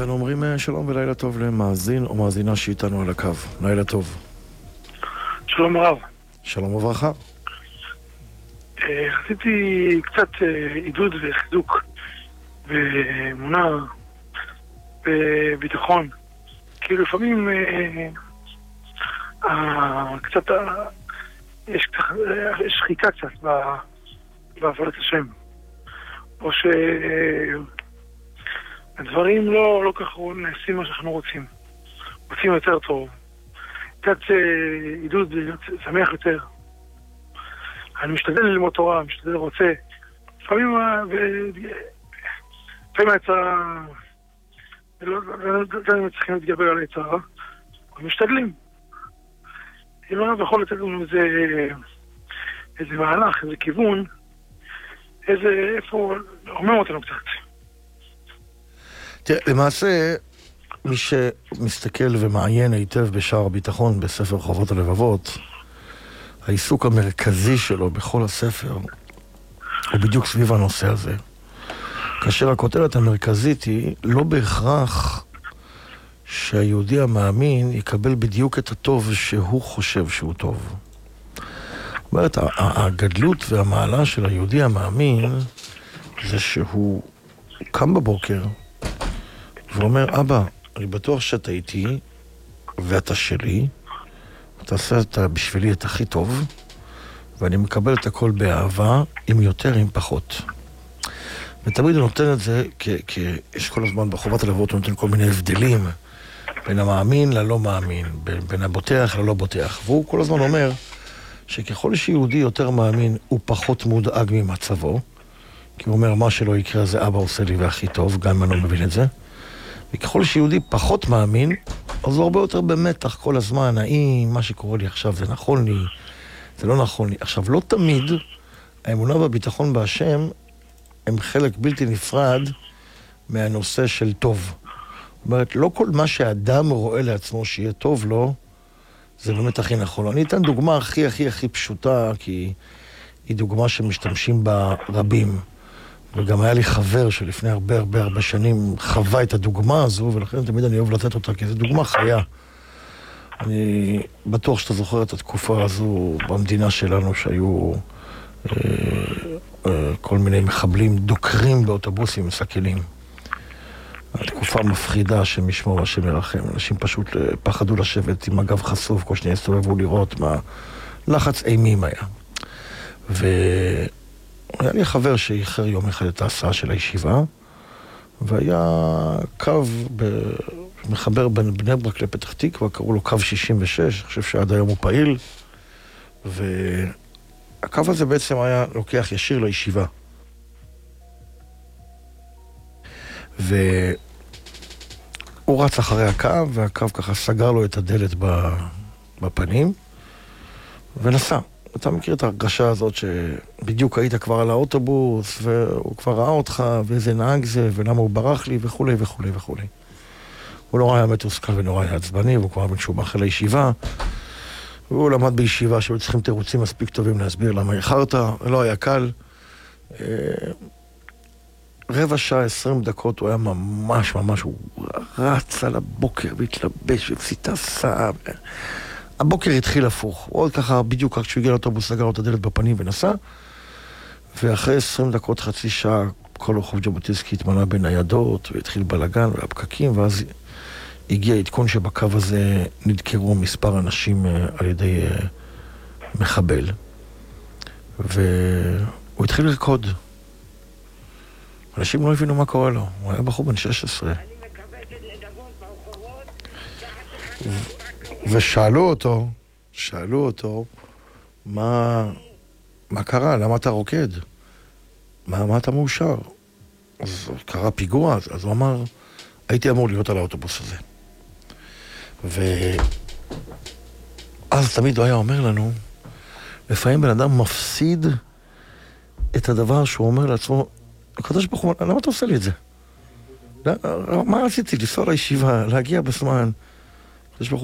ואנו אומרים שלום ולילה טוב למאזין או מאזינה שאיתנו על הקו. לילה טוב. שלום רב. שלום וברכה. רציתי קצת עידוד וחיזוק ואמונה וביטחון. כי לפעמים קצת יש שחיקה קצת בעבודת השם. או שהדברים לא כך נעשים מה שאנחנו רוצים. רוצים יותר טוב. קצת עידוד שמח יותר. אני משתדל ללמוד תורה, משתדל רוצה. לפעמים היצרה, לא צריכים להתגבר על היצרה, אבל משתדלים. אם לא יכול לתת לנו איזה מהלך, איזה כיוון, איפה, אומר אותנו קצת. תראה, למעשה, מי שמסתכל ומעיין היטב בשער הביטחון בספר חובות הלבבות, העיסוק המרכזי שלו בכל הספר הוא בדיוק סביב הנושא הזה. כאשר הכותרת המרכזית היא לא בהכרח שהיהודי המאמין יקבל בדיוק את הטוב שהוא חושב שהוא טוב. זאת אומרת, הגדלות והמעלה של היהודי המאמין זה שהוא קם בבוקר ואומר, אבא, אני בטוח שאתה איתי ואתה שלי, אתה עושה בשבילי את הכי טוב, ואני מקבל את הכל באהבה, עם יותר, עם פחות. ותמיד הוא נותן את זה, כי יש כל הזמן בחובת הלבבות, הוא נותן כל מיני הבדלים, בין המאמין ללא מאמין, בין הבוטח ללא בוטח. והוא כל הזמן אומר, שככל שיהודי יותר מאמין, הוא פחות מודאג ממצבו, כי הוא אומר, מה שלא יקרה זה אבא עושה לי והכי טוב, גם אם אני לא מבין את זה. וככל שיהודי פחות מאמין, אז הוא הרבה יותר במתח כל הזמן, האם מה שקורה לי עכשיו זה נכון לי, זה לא נכון לי. עכשיו, לא תמיד האמונה והביטחון בהשם הם חלק בלתי נפרד מהנושא של טוב. זאת אומרת, לא כל מה שאדם רואה לעצמו שיהיה טוב לו, זה באמת הכי נכון. אני אתן דוגמה הכי פשוטה, כי היא דוגמה שמשתמשים בה רבים. וגם היה לי חבר שלפני הרבה שנים חווה את הדוגמה הזו, ולכן תמיד אני אוהב לתת אותה, כי זו דוגמה חיה. אני בטוח שאתה זוכר את התקופה הזו במדינה שלנו, שהיו כל מיני מחבלים דוקרים באוטובוסים וסכינים. התקופה מפחידה שמשמור השם ירחם. אנשים פשוט פחדו לשבת עם הגב חשוף, כל שניה הסתובבו לראות מה לחץ אימים היה. היה לי חבר שאיחר יום אחד את ההסעה של הישיבה, והיה קו מחבר בין בני ברק לפתח תקווה, קראו לו קו 66, אני חושב שעד היום הוא פעיל, והקו הזה בעצם היה לוקח ישיר לישיבה. והוא רץ אחרי הקו, והקו ככה סגר לו את הדלת בפנים, ונסע. אתה מכיר את ההרגשה הזאת שבדיוק היית כבר על האוטובוס, והוא כבר ראה אותך, ואיזה נהג זה, ולמה הוא ברח לי, וכולי וכולי וכולי. הוא לא היה מתוסכל ונורא היה עצבני, והוא כבר שהוא מאחל לישיבה, והוא למד בישיבה שהיו צריכים תירוצים מספיק טובים להסביר למה איחרת, לא היה קל. רבע שעה, 20 דקות, הוא היה ממש, הוא רץ על הבוקר והתלבש, ופסיטה סעה. הבוקר התחיל הפוך, הוא עוד ככה בדיוק כשהוא הגיע לאוטובוס סגר לו את הדלת בפנים ונסע, ואחרי 20 דקות, חצי שעה, כל רחוב ז'בוטינסקי התמלא בניידות, והתחיל בלגן והפקקים, ואז הגיע עדכון שבקו הזה נדקרו מספר אנשים על ידי מחבל. והוא התחיל לרקוד. אנשים לא הבינו מה קורה לו, הוא היה בחור בן 16. ושאלו אותו, מה קרה? למה אתה רוקד? מה אתה מאושר? אז קרה פיגוע, אז הוא אמר, הייתי אמור להיות על האוטובוס הזה. ואז תמיד הוא היה אומר לנו, לפעמים בן אדם מפסיד את הדבר שהוא אומר לעצמו, הקדוש ברוך הוא, למה אתה עושה לי את זה? מה רציתי? לנסוע לישיבה, להגיע בזמן. הקדוש ברוך הוא